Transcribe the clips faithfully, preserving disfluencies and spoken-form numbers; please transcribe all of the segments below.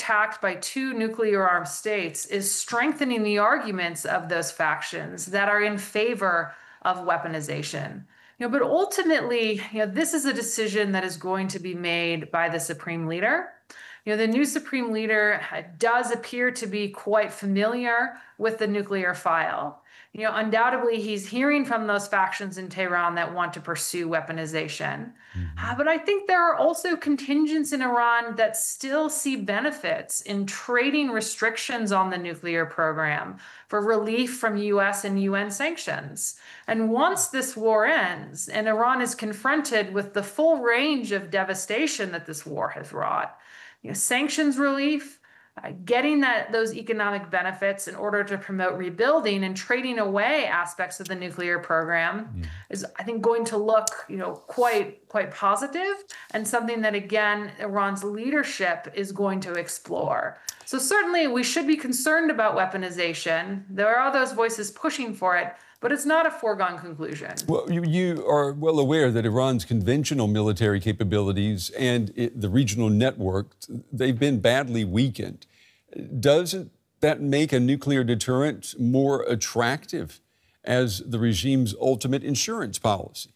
attacked by two nuclear armed states is strengthening the arguments of those factions that are in favor of weaponization. You know, but ultimately, you know, this is a decision that is going to be made by the Supreme Leader. You know, the new Supreme Leader does appear to be quite familiar with the nuclear file. You know, undoubtedly, he's hearing from those factions in Tehran that want to pursue weaponization. Mm-hmm. Uh, but I think there are also contingents in Iran that still see benefits in trading restrictions on the nuclear program for relief from U S and U N sanctions. And once this war ends and Iran is confronted with the full range of devastation that this war has wrought, you know, sanctions relief, Uh, getting that those economic benefits in order to promote rebuilding and trading away aspects of the nuclear program mm. is, I think, going to look, you know, quite quite positive and something that, again, Iran's leadership is going to explore. So certainly we should be concerned about weaponization. There are those voices pushing for it, but it's not a foregone conclusion. Well, you, you are well aware that Iran's conventional military capabilities and it, the regional network, they've been badly weakened. Doesn't that make a nuclear deterrent more attractive as the regime's ultimate insurance policy?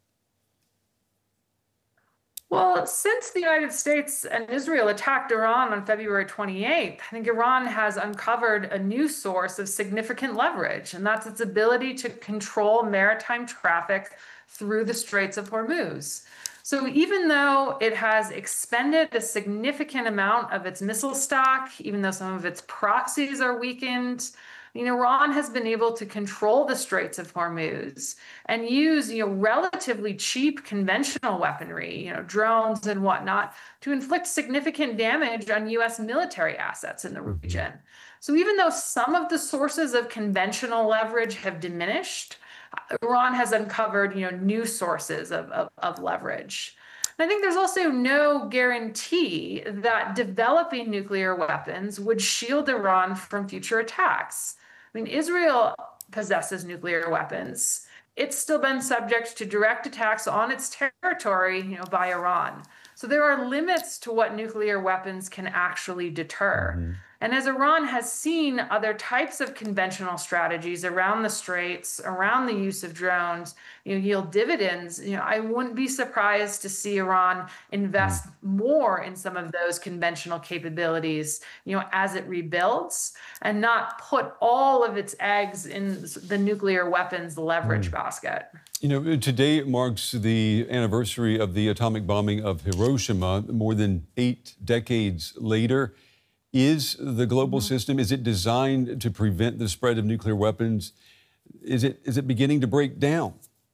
Well, since the United States and Israel attacked Iran on February twenty-eighth, I think Iran has uncovered a new source of significant leverage, and that's its ability to control maritime traffic through the Straits of Hormuz. So even though it has expended a significant amount of its missile stock, even though some of its proxies are weakened, you know, Iran has been able to control the Straits of Hormuz and use, you know, relatively cheap conventional weaponry, you know, drones and whatnot, to inflict significant damage on U S military assets in the region. So even though some of the sources of conventional leverage have diminished, Iran has uncovered, you know, new sources of, of, of leverage. And I think there's also no guarantee that developing nuclear weapons would shield Iran from future attacks. I mean, Israel possesses nuclear weapons. It's still been subject to direct attacks on its territory, you know, by Iran. So there are limits to what nuclear weapons can actually deter. Mm-hmm. And as Iran has seen other types of conventional strategies around the Straits, around the use of drones, you know, yield dividends, you know, I wouldn't be surprised to see Iran invest mm. more in some of those conventional capabilities, you know, as it rebuilds, and not put all of its eggs in the nuclear weapons leverage mm. basket. You know, today marks the anniversary of the atomic bombing of Hiroshima, more than eight decades later. Is the global mm-hmm. system, is it designed to prevent the spread of nuclear weapons? Is it is it beginning to break down?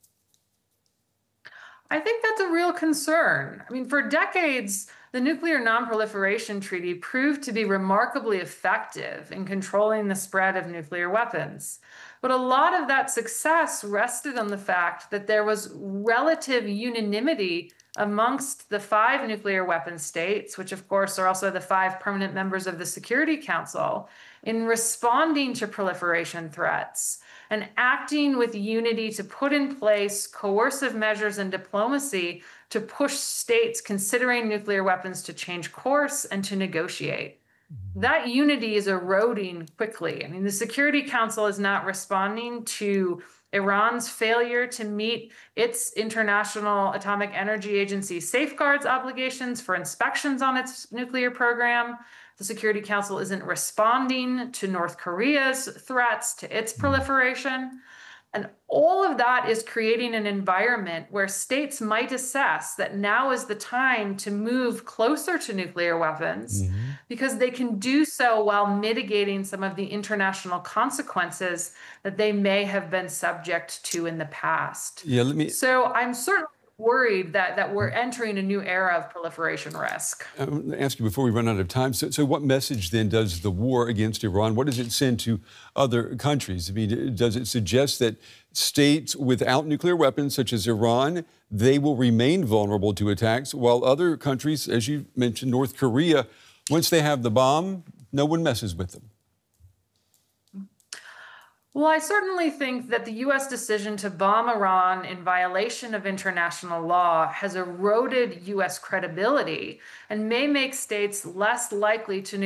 I think that's a real concern. I mean, for decades, the Nuclear Non-Proliferation Treaty proved to be remarkably effective in controlling the spread of nuclear weapons. But a lot of that success rested on the fact that there was relative unanimity amongst the five nuclear weapon states, which of course are also the five permanent members of the Security Council, in responding to proliferation threats and acting with unity to put in place coercive measures and diplomacy to push states considering nuclear weapons to change course and to negotiate. That unity is eroding quickly. I mean, the Security Council is not responding to Iran's failure to meet its International Atomic Energy Agency safeguards obligations for inspections on its nuclear program. The Security Council isn't responding to North Korea's threats to its proliferation. And all of that is creating an environment where states might assess that now is the time to move closer to nuclear weapons mm-hmm. because they can do so while mitigating some of the international consequences that they may have been subject to in the past. Yeah, let me. So I'm certainly worried that, that we're entering a new era of proliferation risk. I want to ask you before we run out of time. So, so what message then does the war against Iran, what does it send to other countries? I mean, does it suggest that states without nuclear weapons, such as Iran, they will remain vulnerable to attacks, while other countries, as you mentioned, North Korea, once they have the bomb, no one messes with them? Well, I certainly think that the U S decision to bomb Iran in violation of international law has eroded U S credibility and may make states less likely to